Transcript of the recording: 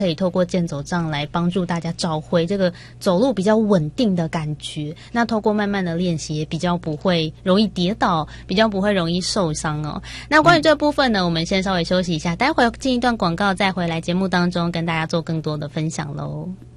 可以透过健走杖来帮助大家找回这个走路比较稳定的感觉。那透过慢慢的练习，也比较不会容易跌倒，比较不会容易受伤哦。那关于这部分呢，我们先稍微休息一下，待会进一段广告再回来节目当中跟大家做更多的分享咯。